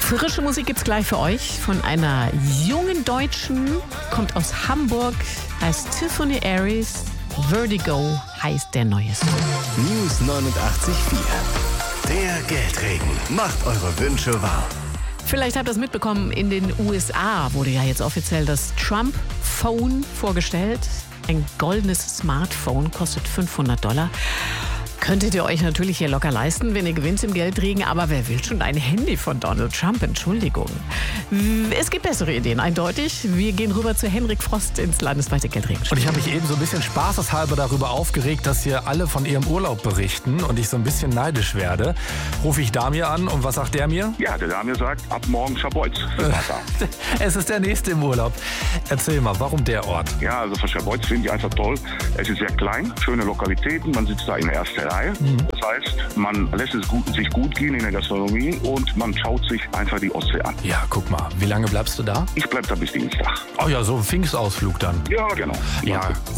Frische Musik gibt's gleich für euch von einer jungen Deutschen, kommt aus Hamburg, heißt Tiffany Aries. Vertigo heißt der neue Song. News 89.4. Der Geldregen macht eure Wünsche wahr. Vielleicht habt ihr es mitbekommen, in den USA wurde ja jetzt offiziell das Trump-Phone vorgestellt. Ein goldenes Smartphone, kostet $500. Könntet ihr euch natürlich hier locker leisten, wenn ihr gewinnt im Geldregen. Aber wer will schon ein Handy von Donald Trump? Entschuldigung. Es gibt bessere Ideen, eindeutig. Wir gehen rüber zu Henrik Frost ins landesweite Geldregen. Und ich habe mich eben so ein bisschen spaßeshalber darüber aufgeregt, dass hier alle von ihrem Urlaub berichten und ich so ein bisschen neidisch werde. Rufe ich Damir an und was sagt der mir? Ja, der Damir sagt, ab morgen Schabolz für Vater. Es ist der nächste im Urlaub. Erzähl mal, warum der Ort? Ja, also für Schabolz finde ich einfach toll. Es ist sehr klein, schöne Lokalitäten, man sitzt da in der ersten Reihe. Das heißt, man lässt es sich gut gehen in der Gastronomie und man schaut sich einfach die Ostsee an. Ja, guck mal, wie lange bleibst du da? Ich bleib da bis Dienstag. Oh ja, so ein Pfingstausflug dann. Ja, genau. Ja.